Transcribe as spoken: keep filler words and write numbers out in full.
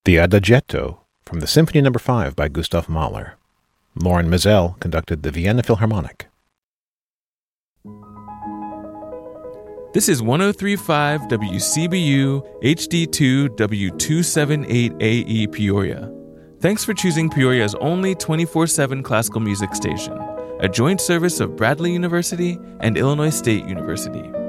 The Adagietto from the Symphony Number five by Gustav Mahler. Lauren Mizell conducted the Vienna Philharmonic. This is one oh three point five W C B U H D two W two seventy-eight A E Peoria. Thanks for choosing Peoria's only twenty-four seven classical music station, a joint service of Bradley University and Illinois State University.